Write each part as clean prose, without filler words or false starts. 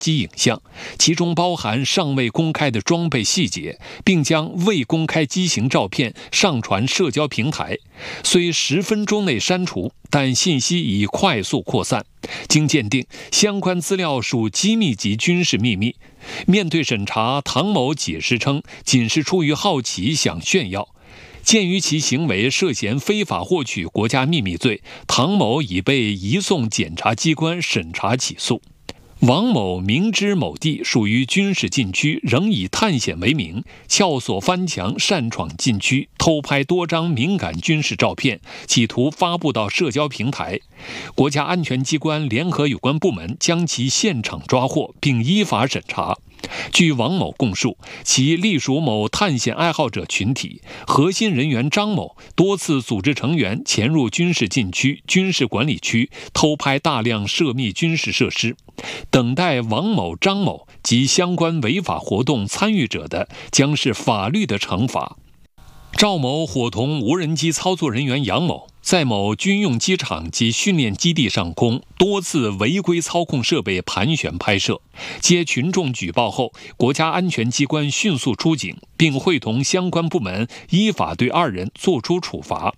及影像，其中包含尚未公开的装备细节，并将未公开机型照片上传社交平台。虽10分钟内删除，但信息已快速扩散。经鉴定，相关资料属机密级军事秘密。面对审查，唐某解释称，仅是出于好奇想炫耀。鉴于其行为涉嫌非法获取国家秘密罪，唐某已被移送检察机关审查起诉。王某明知某地属于军事禁区，仍以探险为名，撬锁翻墙擅闯禁区，偷拍多张敏感军事照片，企图发布到社交平台。国家安全机关联合有关部门将其现场抓获，并依法审查。据王某供述，其隶属某探险爱好者群体，核心人员张某多次组织成员潜入军事禁区、军事管理区，偷拍大量涉密军事设施。等待王某、张某及相关违法活动参与者的，将是法律的惩罚。赵某伙同无人机操作人员杨某，在某军用机场及训练基地上空多次违规操控设备盘旋拍摄。接群众举报后，国家安全机关迅速出警，并会同相关部门依法对2人作出处罚。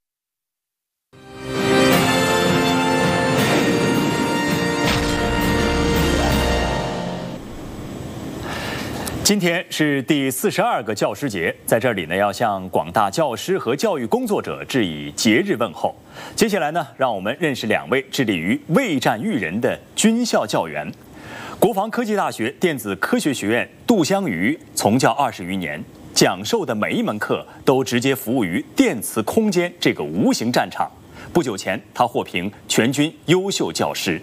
今天是第42个教师节，在这里呢，要向广大教师和教育工作者致以节日问候。接下来呢，让我们认识2位致力于卫战育人的军校教员。国防科技大学电子科学学院杜湘瑜从教20余年，讲授的每一门课都直接服务于电磁空间这个无形战场。不久前，他获评全军优秀教师。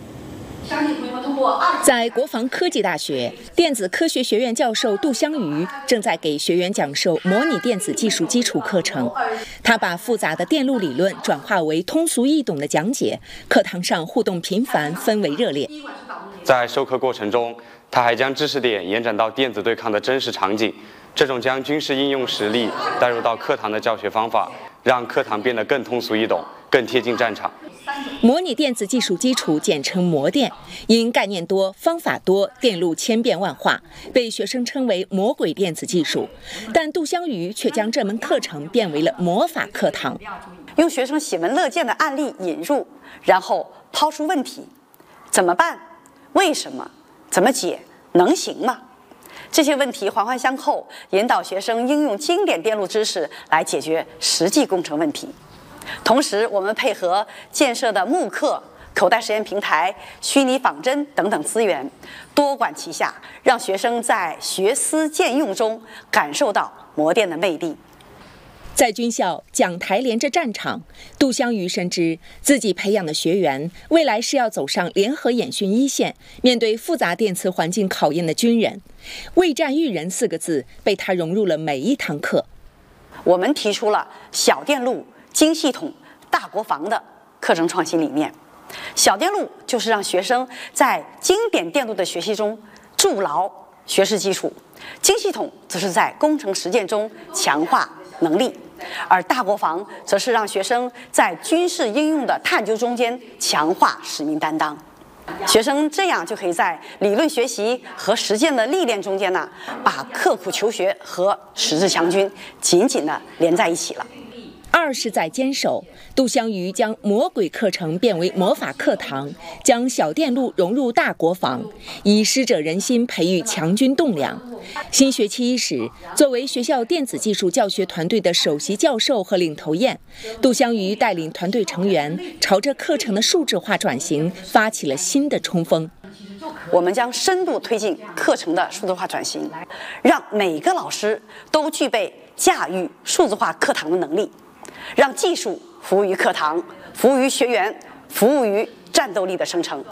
在国防科技大学电子科学学院教授杜湘瑜正在给学员讲授模拟电子技术基础课程。他把复杂的电路理论转化为通俗易懂的讲解，课堂上互动频繁，氛围热烈。 在授课过程中，他还将知识点延展到电子对抗的真实场景，这种将军事应用实例带入到课堂的教学方法，让课堂变得更通俗易懂，更贴近战场。 模拟电子技术基础简称模电，因概念多、方法多、电路千变万化，被学生称为魔鬼电子技术。但杜湘瑜却将这门课程变为了魔法课堂， 用学生喜闻乐见的案例引入，然后抛出问题：怎么办？为什么？怎么解？能行吗？这些问题环环相扣，引导学生应用经典电路知识来解决实际工程问题。同时，我们配合建设的慕课、口袋实验平台、虚拟仿真等等资源，多管齐下，让学生在学思践用中感受到模电的魅力。 在军校讲台连着战场，杜湘瑜深知自己培养的学员未来是要走上联合演训一线，面对复杂电磁环境考验的军人。卫战育人4个字被他融入了每一堂课。 我们提出了小电路、精系统、大国防的课程创新理念。小电路就是让学生在经典电路的学习中筑牢学识基础，精系统则是在工程实践中强化能力，而大国防则是让学生在军事应用的探究中间强化使命担当。学生这样就可以在理论学习和实践的历练中间呢，把刻苦求学和实质强军紧紧地连在一起了。 20载坚守，杜湘瑜将魔鬼课程变为魔法课堂，将小电路融入大国防，以师者仁心培育强军栋梁。新学期伊始，作为学校电子技术教学团队的首席教授和领头雁，杜湘瑜带领团队成员朝着课程的数字化转型发起了新的冲锋。 我们将深度推进课程的数字化转型，让每个老师都具备驾驭数字化课堂的能力，让技术服务于课堂，服务于学员，服务于战斗力的生成。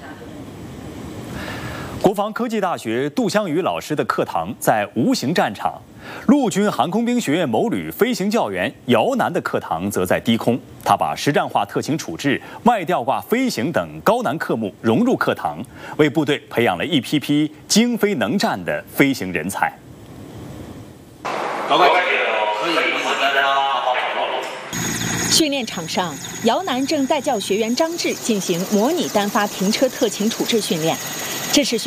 国防科技大学杜湘瑜老师的课堂在无形战场，陆军航空兵学院某旅飞行教员姚楠的课堂则在低空。他把实战化特勤处置、外吊挂飞行等高难科目融入课堂，为部队培养了一批批精飞能战的飞行人才。 训练场上，姚楠正带教学员张志进行模拟单发停车特勤处置训练。 这是